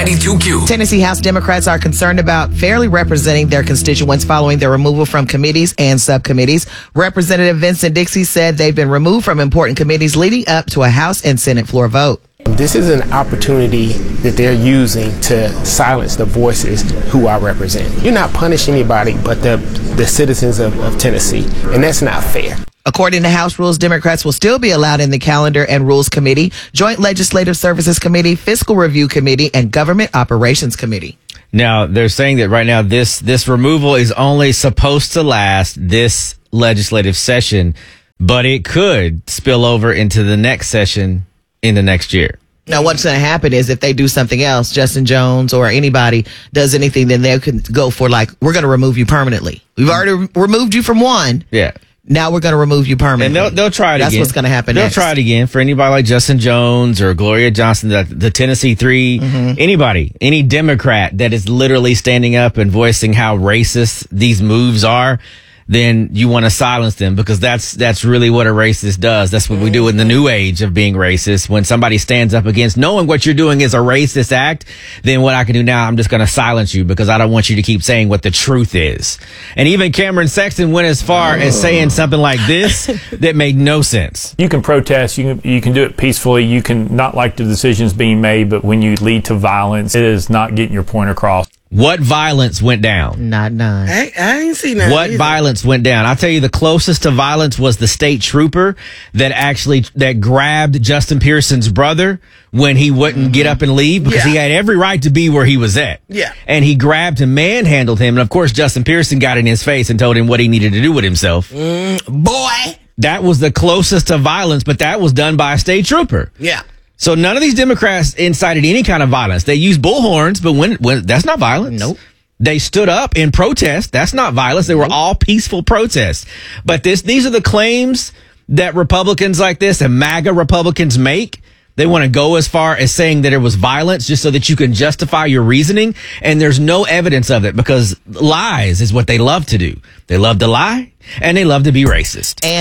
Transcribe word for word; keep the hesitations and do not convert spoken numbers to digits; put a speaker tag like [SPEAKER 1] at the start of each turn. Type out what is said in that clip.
[SPEAKER 1] ninety-two Q.
[SPEAKER 2] Tennessee House Democrats are concerned about fairly representing their constituents following their removal from committees and subcommittees. Representative Vincent Dixie said they've been removed from important committees leading up to a House and Senate floor vote.
[SPEAKER 3] This is an opportunity that they're using to silence the voices who I represent. You're not punishing anybody but the, the citizens of, of Tennessee, and that's not fair.
[SPEAKER 2] According to House rules, Democrats will still be allowed in the Calendar and Rules Committee, Joint Legislative Services Committee, Fiscal Review Committee, and Government Operations Committee.
[SPEAKER 4] Now, they're saying that right now this this removal is only supposed to last this legislative session, but it could spill over into the next session in the next year.
[SPEAKER 2] Now, what's going to happen is if they do something else, Justin Jones or anybody does anything, then they can go for like, we're going to remove you permanently. We've already re- removed you from one.
[SPEAKER 4] Yeah.
[SPEAKER 2] Now we're going to remove you permanently.
[SPEAKER 4] And they'll, they'll try it
[SPEAKER 2] That's
[SPEAKER 4] again.
[SPEAKER 2] That's what's going to happen
[SPEAKER 4] They'll
[SPEAKER 2] next.
[SPEAKER 4] try it again for anybody like Justin Jones or Gloria Johnson, the, the Tennessee Three, mm-hmm. anybody, any Democrat that is literally standing up and voicing how racist these moves are. Then you want to silence them because that's that's really what a racist does. That's what we do in the new age of being racist. When somebody stands up against knowing what you're doing is a racist act, then what I can do now, I'm just going to silence you because I don't want you to keep saying what the truth is. And even Cameron Sexton went as far as saying something like this that made no sense.
[SPEAKER 5] You can protest. You can, you can do it peacefully. You can not like the decisions being made, but when you lead to violence, it is not getting your point across.
[SPEAKER 4] What violence went down?
[SPEAKER 2] Not none.
[SPEAKER 6] I, I ain't seen that.
[SPEAKER 4] What
[SPEAKER 6] either.
[SPEAKER 4] violence went down? I'll tell you, the closest to violence was the state trooper that actually that grabbed Justin Pearson's brother when he wouldn't mm-hmm. get up and leave because
[SPEAKER 6] yeah.
[SPEAKER 4] he had every right to be where he was at.
[SPEAKER 6] Yeah.
[SPEAKER 4] And he grabbed him, manhandled him, and of course Justin Pearson got in his face and told him what he needed to do with himself.
[SPEAKER 6] Mm, boy.
[SPEAKER 4] That was the closest to violence, but that was done by a state trooper.
[SPEAKER 6] Yeah.
[SPEAKER 4] So none of these Democrats incited any kind of violence. They used bullhorns, but when, when that's not violence.
[SPEAKER 2] Nope.
[SPEAKER 4] They stood up in protest. That's not violence. They were nope. all peaceful protests. But this, these are the claims that Republicans like this and MAGA Republicans make. They want to go as far as saying that it was violence just so that you can justify your reasoning. And there's no evidence of it because lies is what they love to do. They love to lie and they love to be racist. And